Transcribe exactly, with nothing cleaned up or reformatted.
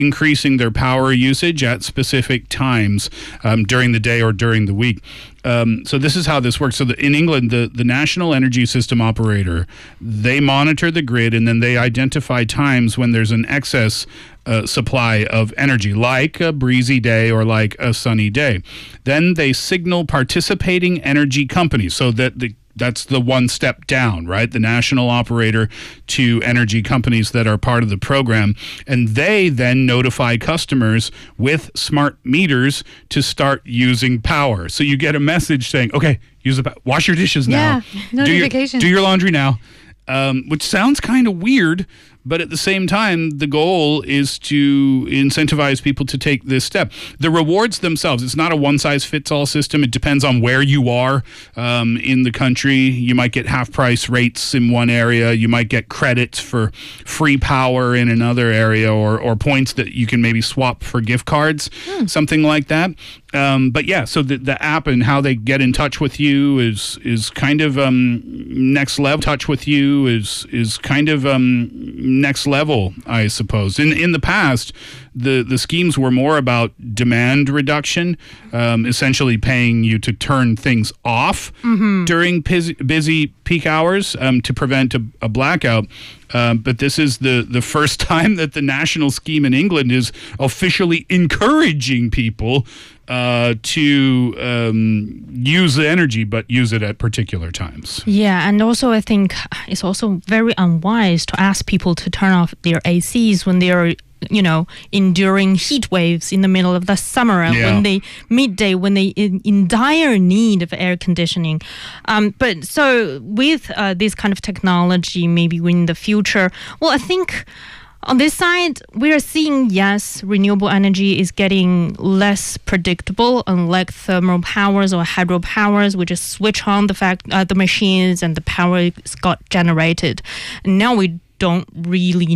increasing their power usage at specific times um, during the day or during the week. Um, so this is how this works. So the, in England, the, the National Energy System Operator, they monitor the grid and then they identify times when there's an excess uh, supply of energy, like a breezy day or like a sunny day. Then they signal participating energy companies so that the That's the one step down, right? The national operator to energy companies that are part of the program. And they then notify customers with smart meters to start using power. So you get a message saying, okay, use the power. Wash your dishes now. Yeah, notification. Do your, do your laundry now. Um, which sounds kind of weird, but at the same time, the goal is to incentivize people to take this step. The rewards themselves, it's not a one-size-fits-all system. It depends on where you are um, in the country. You might get half-price rates in one area. You might get credits for free power in another area, or, or points that you can maybe swap for gift cards, hmm. something like that. Um, but yeah, so the, the app and how they get in touch with you is is kind of um, next level. Touch with you is is kind of um, next level, I suppose. In in the past, the the schemes were more about demand reduction, um, essentially paying you to turn things off mm-hmm. during busy, busy peak hours um, to prevent a, a blackout. Um, but this is the, the first time that the national scheme in England is officially encouraging people uh, to um, use the energy, but use it at particular times. Yeah, and also I think it's also very unwise to ask people to turn off their A Cs when they are, you know, enduring heat waves in the middle of the summer and yeah. when they midday when they in, in dire need of air conditioning. Um, but so with uh, this kind of technology, maybe in the future, well, I think on this side, we are seeing, yes, renewable energy is getting less predictable, unlike thermal powers or hydro powers. We just switch on the fact uh, the machines and the power got generated. And now we don't really